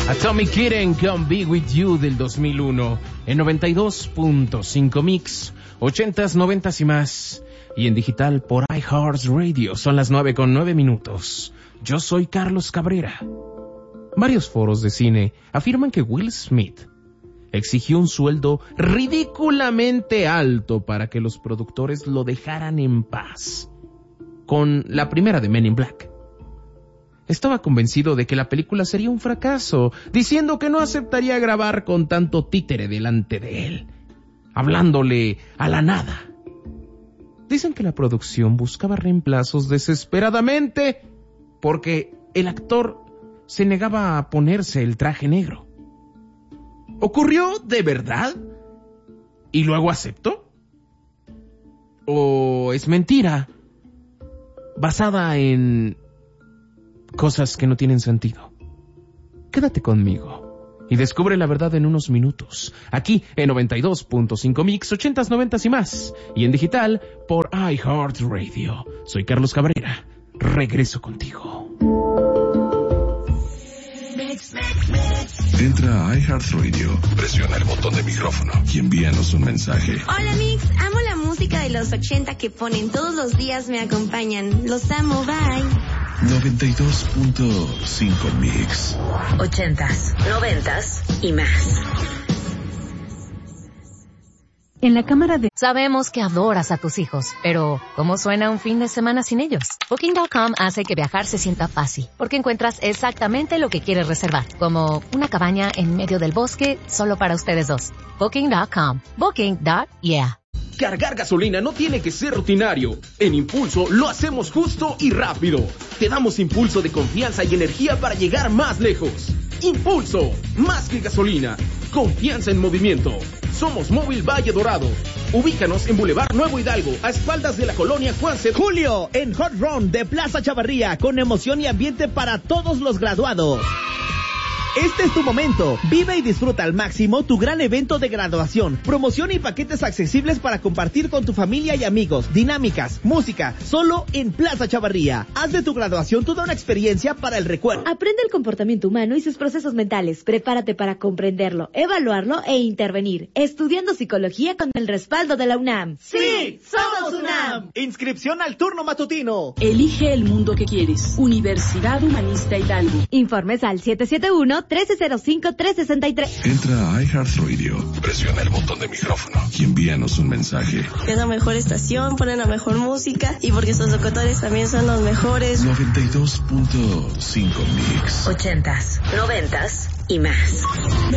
Atomic Kitten con Be With You del 2001 en 92.5 Mix, 80s, 90s y más, y en digital por iHeartRadio. Son las 9:09. Yo soy Carlos Cabrera. Varios foros de cine afirman que Will Smith exigió un sueldo ridículamente alto para que los productores lo dejaran en paz con la primera de Men in Black. Estaba convencido de que la película sería un fracaso, diciendo que no aceptaría grabar con tanto títere delante de él, hablándole a la nada. Dicen que la producción buscaba reemplazos desesperadamente porque el actor se negaba a ponerse el traje negro. ¿Ocurrió de verdad? ¿Y luego aceptó? ¿O es mentira basada en cosas que no tienen sentido? Quédate conmigo y descubre la verdad en unos minutos, aquí en 92.5 Mix, 80s, 90s y más, y en digital por iHeartRadio. Soy Carlos Cabrera, regreso contigo. Entra a iHeartRadio, presiona el botón de micrófono y envíanos un mensaje. Hola Mix, amo la música de los 80 que ponen todos los días, me acompañan. Los amo, bye. 92.5 Mix. 80s, 90s y más. En la cámara de... Sabemos que adoras a tus hijos, pero ¿cómo suena un fin de semana sin ellos? Booking.com hace que viajar se sienta fácil, porque encuentras exactamente lo que quieres reservar, como una cabaña en medio del bosque solo para ustedes dos. Booking.com. Booking.yeah. Cargar gasolina no tiene que ser rutinario. En Impulso lo hacemos justo y rápido. Te damos impulso de confianza y energía para llegar más lejos. Impulso, más que gasolina. Confianza en movimiento. Somos Móvil Valle Dorado. Ubícanos en Boulevard Nuevo Hidalgo, a espaldas de la colonia Juan C. Julio, en Hot Run de Plaza Chavarría, con emoción y ambiente para todos los graduados. Este es tu momento. Vive y disfruta al máximo tu gran evento de graduación. Promoción y paquetes accesibles para compartir con tu familia y amigos. Dinámicas, música, solo en Plaza Chavarría. Haz de tu graduación toda una experiencia para el recuerdo. Aprende el comportamiento humano y sus procesos mentales. Prepárate para comprenderlo, evaluarlo e intervenir. Estudiando psicología con el respaldo de la UNAM. ¡Sí! ¡Somos UNAM! Inscripción al turno matutino. Elige el mundo que quieres. Universidad Humanista Hidalgo. Informes al 771-1305-363. Entra a iHeartRadio, presiona el botón de micrófono y envíanos un mensaje. Es la mejor estación, ponen la mejor música y porque sus locutores también son los mejores. 92.5 Mix. 80s, 90s y más.